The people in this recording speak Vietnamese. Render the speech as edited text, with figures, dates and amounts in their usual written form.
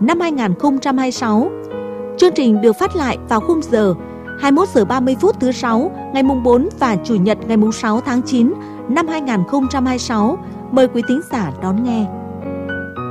năm 2026. Chương trình được phát lại vào khung giờ 21 giờ 30 phút thứ 6 ngày mùng 4 và Chủ nhật ngày mùng 6 tháng 9 năm 2026. Mời quý thính giả đón nghe.